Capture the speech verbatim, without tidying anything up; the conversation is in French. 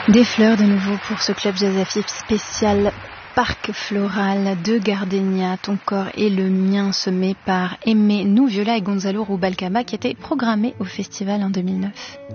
Des fleurs de nouveau pour ce club jazz Afif spécial Parc Floral de Gardenia, Ton corps et le mien, semé par Aimé Nouviola et Gonzalo Rubalcaba, qui était programmé au festival en deux mille neuf.